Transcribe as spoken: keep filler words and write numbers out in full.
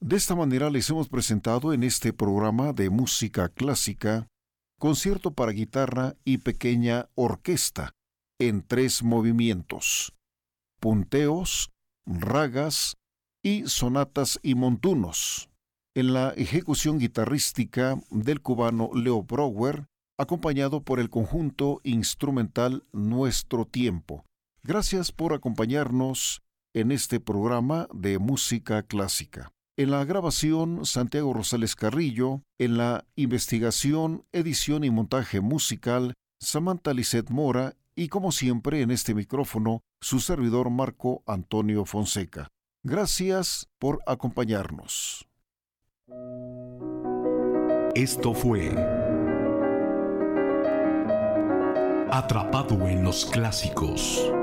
De esta manera les hemos presentado en este programa de música clásica, concierto para guitarra y pequeña orquesta, en tres movimientos: punteos, ragas y sonatas y montunos, en la ejecución guitarrística del cubano Leo Brouwer, acompañado por el conjunto instrumental Nuestro Tiempo. Gracias por acompañarnos en este programa de música clásica. En la grabación, Santiago Rosales Carrillo; en la investigación, edición y montaje musical, Samantha Lisset Mora; y como siempre en este micrófono, su servidor Marco Antonio Fonseca. Gracias por acompañarnos. Esto fue Atrapado en los Clásicos.